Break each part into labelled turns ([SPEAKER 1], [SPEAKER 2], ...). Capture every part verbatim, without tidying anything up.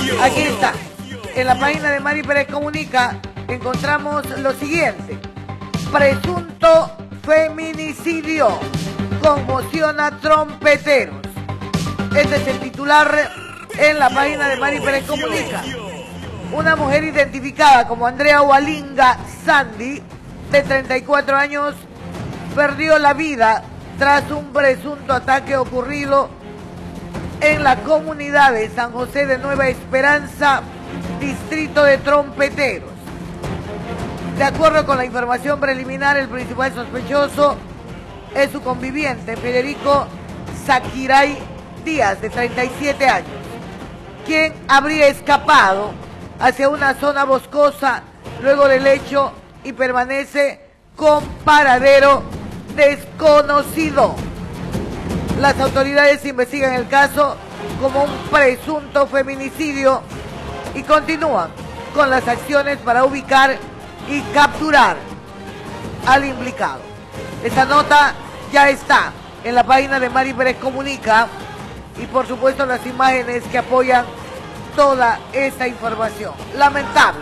[SPEAKER 1] Aquí está. En la página de Mari Pérez Comunica encontramos lo siguiente. Presunto feminicidio conmociona trompeteros. Este es el titular en la página de Mari Pérez Comunica. Una mujer identificada como Andrea Hualinga Sandy, de treinta y cuatro años, perdió la vida tras un presunto ataque ocurrido en la comunidad de San José de Nueva Esperanza, distrito de Trompeteros. De acuerdo con la información preliminar, el principal sospechoso es su conviviente, Federico Saquiray Díaz, de treinta y siete años, quien habría escapado hacia una zona boscosa luego del hecho y permanece con paradero desconocido. Las autoridades investigan el caso como un presunto feminicidio y continúan con las acciones para ubicar y capturar al implicado. Esta nota ya está en la página de Mari Pérez Comunica y por supuesto las imágenes que apoyan toda esta información. Lamentable,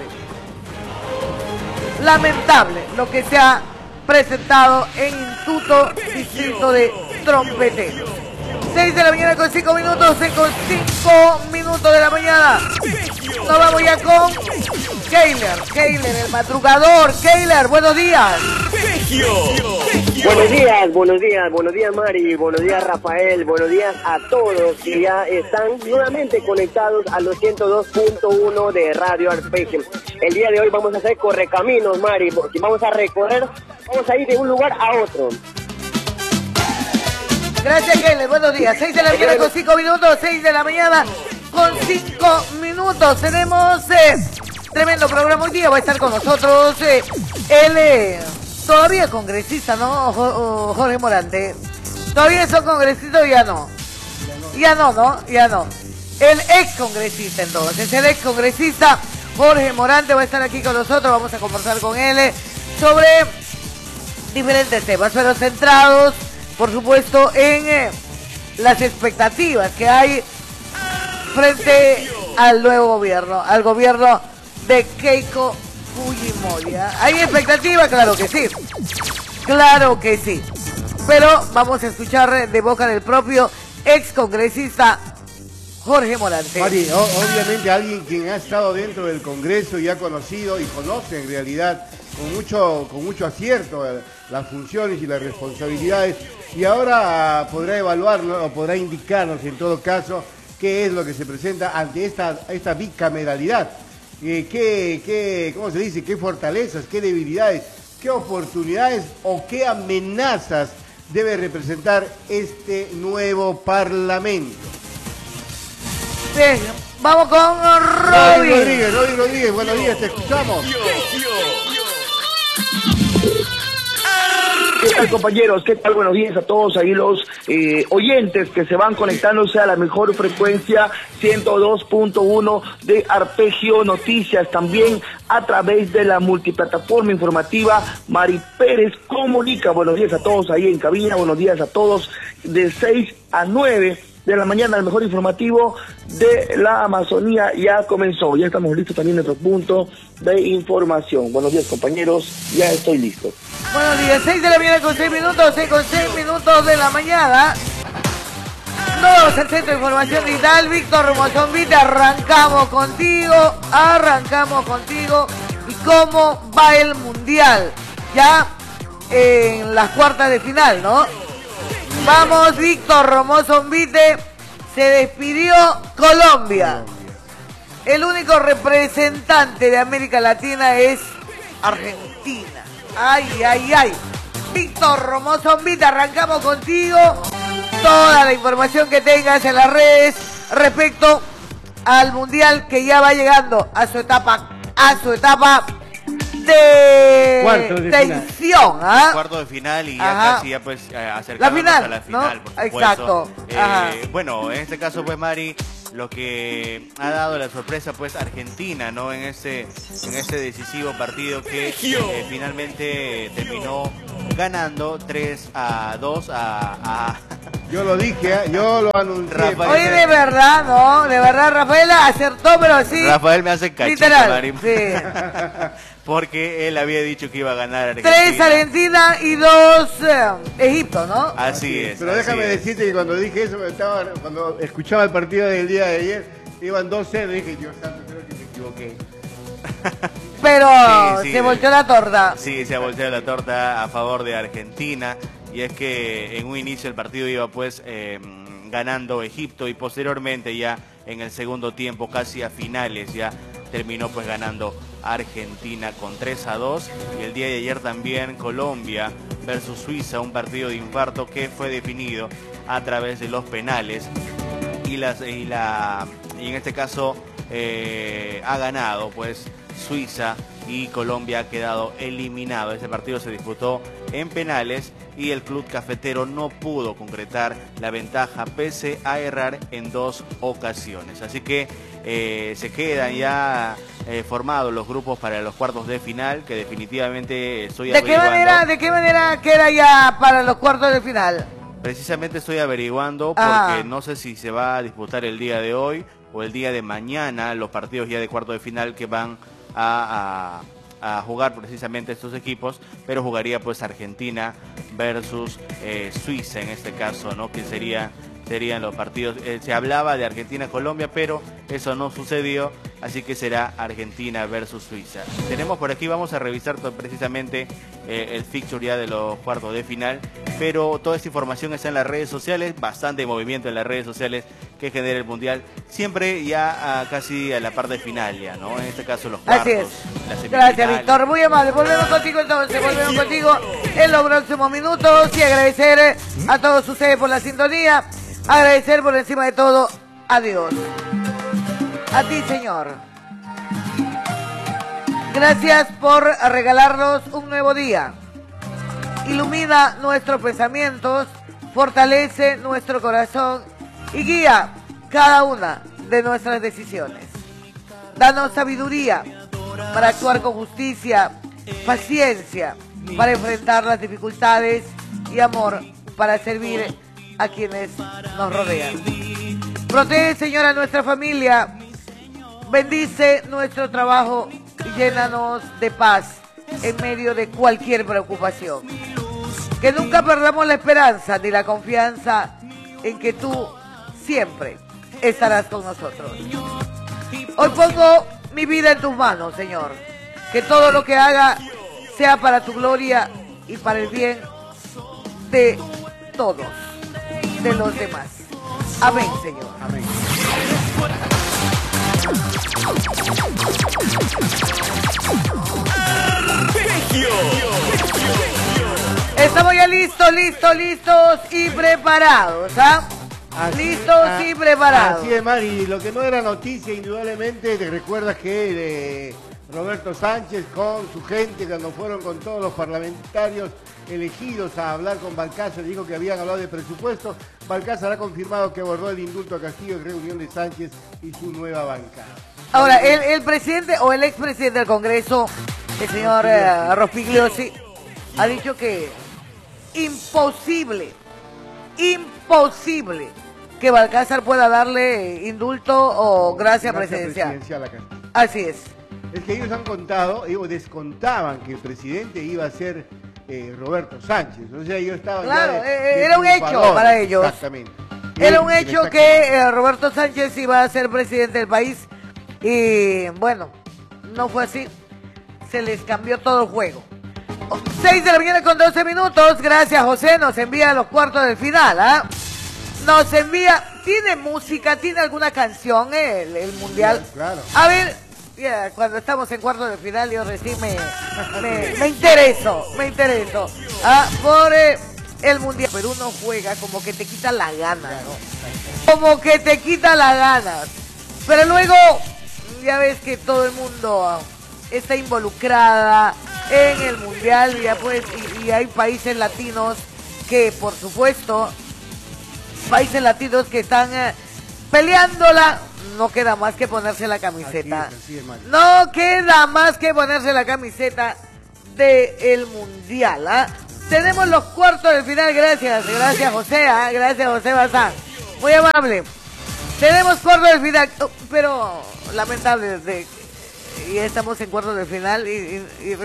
[SPEAKER 1] lamentable lo que se ha presentado en Instituto Distrito de Trompeteros. seis de la mañana con cinco minutos, seis con cinco minutos de la mañana. Nos vamos ya con Keiler, Keiler, el madrugador. Keiler, buenos días.
[SPEAKER 2] Buenos días, buenos días, buenos días Mari, buenos días Rafael, buenos días a todos que ya están nuevamente conectados a los ciento dos punto uno de Radio Arpegio. El día de hoy vamos a hacer correcaminos, Mari, porque vamos a recorrer, vamos a ir de un lugar a otro.
[SPEAKER 1] Gracias, Keiler, buenos días. seis de la mañana con cinco minutos, seis de la mañana con cinco minutos. Tenemos eh, tremendo programa hoy día, va a estar con nosotros eh, el... Eh, Todavía congresista, ¿no, Jorge Morante? ¿Todavía son congresistas o ya no? Ya no, ¿no? Ya no. El ex congresista, entonces. El ex congresista Jorge Morante va a estar aquí con nosotros. Vamos a conversar con él sobre diferentes temas, pero centrados, por supuesto, en eh, las expectativas que hay frente al nuevo gobierno, al gobierno de Keiko Fujimori. ¿Hay expectativa? Claro que sí. Claro que sí. Pero vamos a escuchar de boca del propio ex congresista Jorge Morante.
[SPEAKER 3] Mari, obviamente alguien quien ha estado dentro del Congreso y ha conocido y conoce en realidad con mucho, con mucho acierto las funciones y las responsabilidades, y ahora podrá evaluarnos o podrá indicarnos en todo caso qué es lo que se presenta ante esta, esta bicameralidad. Eh, qué, qué, ¿cómo se dice? ¿Qué fortalezas, qué debilidades, qué oportunidades o qué amenazas debe representar este nuevo Parlamento?
[SPEAKER 1] Bien, vamos con Roby.
[SPEAKER 3] Roby Rodríguez, Roby Rodríguez, buenos días, te escuchamos.
[SPEAKER 4] ¿Qué tal, compañeros? ¿Qué tal? Buenos días a todos ahí los eh, oyentes que se van conectándose a la mejor frecuencia ciento dos punto uno de Arpegio Noticias, también a través de la multiplataforma informativa Mari Pérez Comunica. Buenos días a todos ahí en cabina, buenos días a todos de seis a nueve de la mañana, el mejor informativo de la Amazonía ya comenzó. Ya estamos listos también en nuestro punto de información. Buenos días, compañeros, ya estoy listo.
[SPEAKER 1] Buenos días, seis de la mañana con seis minutos, seis con seis minutos de la mañana. Nos vamos al Centro de Información Digital, Víctor Romozonvite, arrancamos contigo, arrancamos contigo. ¿Y cómo va el Mundial? Ya en las cuartas de final, ¿no? Vamos, Víctor Romozonvite, se despidió Colombia. El único representante de América Latina es Argentina. Ay, ay, ay. Víctor Romozonvite, arrancamos contigo. Toda la información que tengas en las redes respecto al Mundial que ya va llegando a su etapa, a su etapa de,
[SPEAKER 3] de
[SPEAKER 1] tensión, ¿ah?
[SPEAKER 5] Cuarto de final y
[SPEAKER 1] Ajá.
[SPEAKER 5] ya casi ya pues eh, acercándonos
[SPEAKER 1] La final,
[SPEAKER 5] a la final,
[SPEAKER 1] ¿no?
[SPEAKER 5] por supuesto.
[SPEAKER 1] Exacto.
[SPEAKER 5] Eh, bueno, en este caso pues Mari, lo que ha dado la sorpresa pues Argentina, ¿no? En este, en este decisivo partido que eh, finalmente terminó ganando tres a dos a, a,
[SPEAKER 3] Yo lo dije, ¿eh? Yo lo anuncié.
[SPEAKER 5] Rafael.
[SPEAKER 1] Oye, de verdad, ¿no? De verdad, Rafaela acertó, pero sí.
[SPEAKER 5] Rafael me hace cachito,
[SPEAKER 1] literal,
[SPEAKER 5] Mari.
[SPEAKER 1] sí.
[SPEAKER 5] Porque él había dicho que iba a ganar Argentina.
[SPEAKER 1] Tres Argentina y dos eh, Egipto, ¿no?
[SPEAKER 5] Así es.
[SPEAKER 3] Pero
[SPEAKER 5] así
[SPEAKER 3] déjame
[SPEAKER 5] es.
[SPEAKER 3] decirte que cuando dije eso, estaba, cuando escuchaba el partido del día de ayer, iban dos cero, dije, Dios santo, creo que me equivoqué.
[SPEAKER 1] Pero
[SPEAKER 5] Sí, sí,
[SPEAKER 1] se
[SPEAKER 5] de-
[SPEAKER 1] volteó la torta.
[SPEAKER 5] Sí, se ha volteado la torta a favor de Argentina. Y es que en un inicio el partido iba pues eh, ganando Egipto y posteriormente ya en el segundo tiempo, casi a finales, ya terminó pues ganando Argentina con tres a dos. Y el día de ayer también Colombia versus Suiza, un partido de infarto que fue definido a través de los penales. Y, las, y, la, y en este caso eh, ha ganado pues Suiza y Colombia ha quedado eliminado. Este partido se disputó en penales y el club cafetero no pudo concretar la ventaja pese a errar en dos ocasiones. Así que eh, se quedan ya eh, formados los grupos para los cuartos de final, que definitivamente estoy
[SPEAKER 1] ¿De qué
[SPEAKER 5] averiguando.
[SPEAKER 1] manera, de qué manera queda ya para los cuartos de final?
[SPEAKER 5] Precisamente estoy averiguando
[SPEAKER 1] Ah.
[SPEAKER 5] porque no sé si se va a disputar el día de hoy o el día de mañana los partidos ya de cuarto de final que van a, a, a jugar precisamente estos equipos, pero jugaría pues Argentina versus eh, Suiza en este caso, ¿no? Que sería serían los partidos. Eh, se hablaba de Argentina-Colombia, pero eso no sucedió, así que será Argentina versus Suiza. Tenemos por aquí, vamos a revisar todo, precisamente eh, el fixture ya de los cuartos de final, pero toda esta información está en las redes sociales, bastante movimiento en las redes sociales que genera el Mundial, siempre ya a, casi a la parte final ya, ¿no? En este caso los cuartos.
[SPEAKER 1] Así es.
[SPEAKER 5] las semifinales.
[SPEAKER 1] Gracias, Víctor. Muy amable. Volvemos contigo entonces. Volvemos contigo en los próximos minutos y agradecer a todos ustedes por la sintonía. Agradecer por encima de todo a Dios. A ti, Señor. Gracias por regalarnos un nuevo día. Ilumina nuestros pensamientos, fortalece nuestro corazón y guía cada una de nuestras decisiones. Danos sabiduría para actuar con justicia, paciencia para enfrentar las dificultades y amor para servir a quienes nos rodean. Protege, Señor, a nuestra familia, bendice nuestro trabajo y llénanos de paz en medio de cualquier preocupación. Que nunca perdamos la esperanza ni la confianza en que tú siempre estarás con nosotros. Hoy pongo mi vida en tus manos, Señor. Que todo lo que haga sea para tu gloria y para el bien de todos, de los demás. Amén, Señor.
[SPEAKER 3] Amén.
[SPEAKER 1] Estamos ya listos, listos, listos y preparados, ¿ah?
[SPEAKER 3] Así-
[SPEAKER 1] Listos
[SPEAKER 3] ah,
[SPEAKER 1] y preparados.
[SPEAKER 3] Así es, Mari. Lo que no era noticia, indudablemente, te recuerdas que eh, Roberto Sánchez con su gente, cuando fueron con todos los parlamentarios elegidos a hablar con Balcázar, dijo que habían hablado de presupuesto. Balcázar ha confirmado que abordó el indulto a Castillo en reunión de Sánchez y su nueva bancada.
[SPEAKER 1] Ahora, el, el presidente o el expresidente del Congreso, el señor eh, Rospigliosi, ha dicho que imposible, imposible que Balcázar pueda darle indulto o gracia, presidencial.
[SPEAKER 3] presidencial a Castillo.
[SPEAKER 1] Así es.
[SPEAKER 3] Es que ellos han contado, ellos descontaban que el presidente iba a ser eh, Roberto Sánchez. O sea, ellos estaban
[SPEAKER 1] Claro,
[SPEAKER 3] ya de-
[SPEAKER 1] eh,
[SPEAKER 3] de
[SPEAKER 1] era un hecho
[SPEAKER 3] triunfadores.
[SPEAKER 1] para ellos.
[SPEAKER 3] Exactamente.
[SPEAKER 1] Era un
[SPEAKER 3] Eh,
[SPEAKER 1] hecho
[SPEAKER 3] exactamente.
[SPEAKER 1] que eh, Roberto Sánchez iba a ser presidente del país y bueno, no fue así. Se les cambió todo el juego. Oh, seis de la mañana con doce minutos. Gracias, José. Nos envía los cuartos del final. ¿Ah? Nos envía. ¿Tiene música? ¿Tiene alguna canción eh, el, el mundial?
[SPEAKER 3] Claro.
[SPEAKER 1] A ver, ya, cuando estamos en cuartos de final, yo recién me, me, me intereso. Me intereso. Ah, por eh, el mundial. Perú no juega, como que te quita la gana, ¿no? Como que te quita las ganas. Pero luego, ya ves que todo el mundo ah, está involucrada en el mundial, ya pues, y, y hay países latinos que, por supuesto, países latinos que están eh, peleándola. No queda más que ponerse la camiseta.
[SPEAKER 3] Así es, así es, Mario.
[SPEAKER 1] No queda más que ponerse la camiseta del mundial, ¿ah? Tenemos los cuartos de final, gracias, gracias José, ¿eh? Gracias José Bazán, muy amable. Tenemos cuartos de final, pero lamentable, de, ya estamos en cuartos de final y, y, y